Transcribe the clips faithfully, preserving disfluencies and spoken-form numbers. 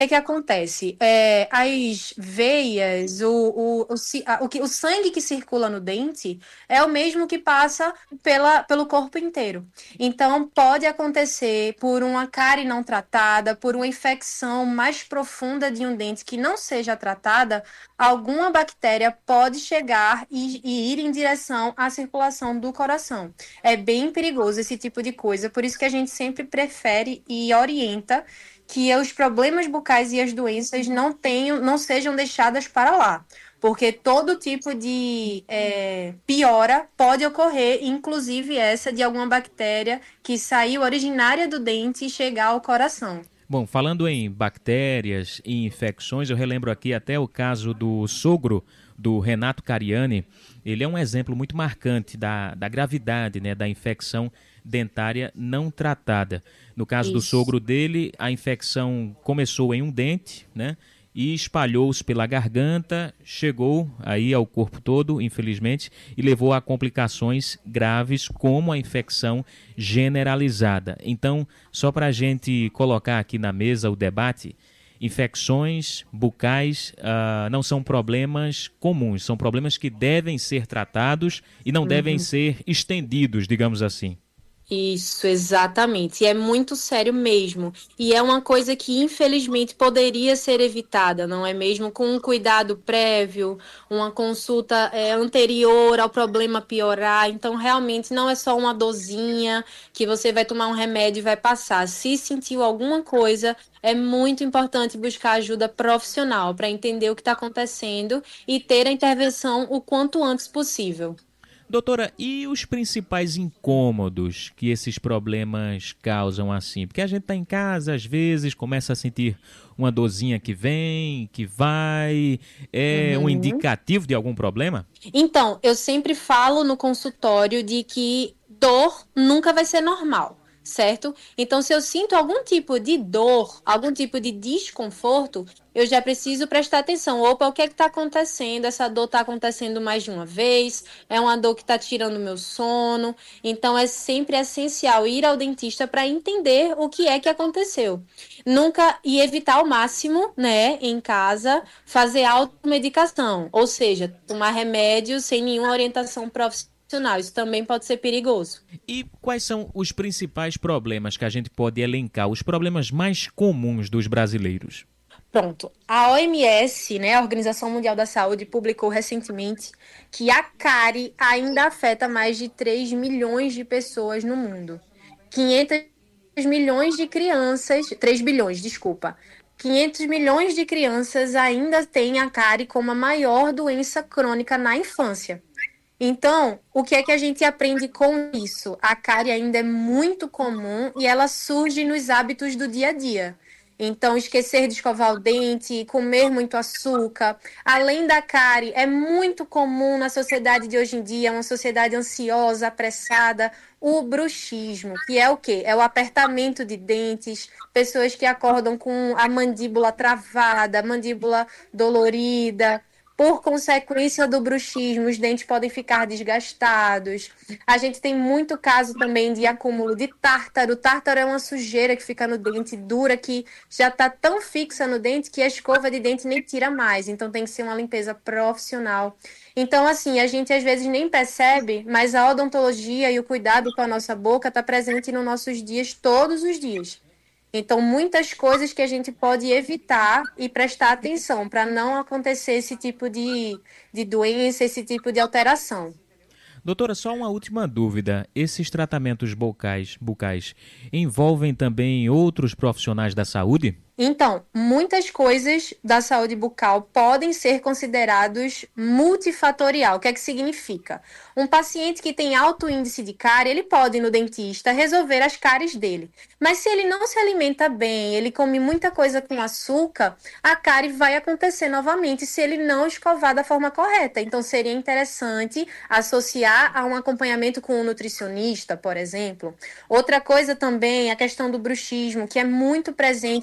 que que acontece? É, as veias, o, o, o, ci- a- o, que, o sangue que circula no dente é o mesmo que passa pela, pelo corpo inteiro. Então, pode acontecer por uma cárie não tratada, por uma infecção mais profunda de um dente que não seja tratada, alguma bactéria pode chegar e, e ir em direção à circulação do coração. É bem perigoso esse tipo de coisa, por isso que a gente sempre prefere e orienta que os problemas bucais e as doenças não tenham, não sejam deixadas para lá, porque todo tipo de é, piora pode ocorrer, inclusive essa de alguma bactéria que saiu originária do dente e chegar ao coração. Bom, falando em bactérias e infecções, eu relembro aqui até o caso do sogro do Renato Cariani. Ele é um exemplo muito marcante da, da gravidade, né, da infecção dentária não tratada. No caso do Isso. sogro dele, a infecção começou em um dente, né, e espalhou-se pela garganta, chegou aí ao corpo todo, infelizmente, e levou a complicações graves como a infecção generalizada. Então, só para a gente colocar aqui na mesa o debate, infecções bucais uh, não são problemas comuns, são problemas que devem ser tratados e não devem Uhum. ser estendidos, digamos assim. Isso, exatamente. E é muito sério mesmo. E é uma coisa que, infelizmente, poderia ser evitada, não é mesmo? Com um cuidado prévio, uma consulta é, anterior ao problema piorar. Então, realmente, não é só uma dorzinha que você vai tomar um remédio e vai passar. Se sentiu alguma coisa, é muito importante buscar ajuda profissional para entender o que está acontecendo e ter a intervenção o quanto antes possível. Doutora, e os principais incômodos que esses problemas causam assim? Porque a gente está em casa, às vezes, começa a sentir uma dorzinha que vem, que vai, é um Uhum. indicativo de algum problema? Então, eu sempre falo no consultório de que dor nunca vai ser normal, certo? Então, se eu sinto algum tipo de dor, algum tipo de desconforto, eu já preciso prestar atenção. Opa, o que é que está acontecendo? Essa dor está acontecendo mais de uma vez? É uma dor que está tirando o meu sono? Então, é sempre essencial ir ao dentista para entender o que é que aconteceu. Nunca e evitar ao máximo, né, em casa, fazer automedicação, ou seja, tomar remédio sem nenhuma orientação profissional. Isso também pode ser perigoso. E quais são os principais problemas que a gente pode elencar, os problemas mais comuns dos brasileiros? Pronto. A O M S, né, a Organização Mundial da Saúde, publicou recentemente que a cárie ainda afeta mais de três milhões de pessoas no mundo. quinhentos milhões de crianças, três bilhões, desculpa. quinhentos milhões de crianças ainda têm a cárie como a maior doença crônica na infância. Então, o que é que a gente aprende com isso? A cárie ainda é muito comum e ela surge nos hábitos do dia a dia. Então, esquecer de escovar o dente, comer muito açúcar. Além da cárie, é muito comum na sociedade de hoje em dia, uma sociedade ansiosa, apressada, o bruxismo, que é o quê? É o apertamento de dentes, pessoas que acordam com a mandíbula travada, a mandíbula dolorida. Por consequência do bruxismo, os dentes podem ficar desgastados. A gente tem muito caso também de acúmulo de tártaro. Tártaro é uma sujeira que fica no dente dura, que já está tão fixa no dente que a escova de dente nem tira mais. Então tem que ser uma limpeza profissional. Então, assim, a gente às vezes nem percebe, mas a odontologia e o cuidado com a nossa boca está presente nos nossos dias todos os dias. Então, muitas coisas que a gente pode evitar e prestar atenção para não acontecer esse tipo de, de doença, esse tipo de alteração. Doutora, só uma última dúvida. Esses tratamentos bucais, bucais envolvem também outros profissionais da saúde? Então, muitas coisas da saúde bucal podem ser considerados multifatorial. O que é que significa? Um paciente que tem alto índice de cárie, ele pode ir no dentista resolver as cáries dele. Mas se ele não se alimenta bem, ele come muita coisa com açúcar, a cárie vai acontecer novamente se ele não escovar da forma correta. Então, seria interessante associar a um acompanhamento com um nutricionista, por exemplo. Outra coisa também, a questão do bruxismo, que é muito presente na sociedade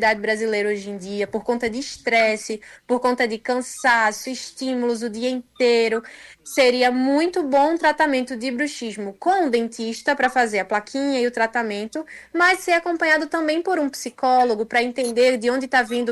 sociedade brasileira hoje em dia, por conta de estresse, por conta de cansaço, estímulos o dia inteiro. Seria muito bom um tratamento de bruxismo com o dentista para fazer a plaquinha e o tratamento, mas ser acompanhado também por um psicólogo para entender de onde está vindo